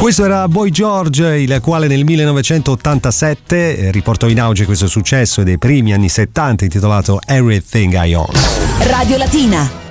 Questo era Boy George, il quale nel 1987 riportò in auge questo successo dei primi anni 70 intitolato Everything I Own. Radio Latina.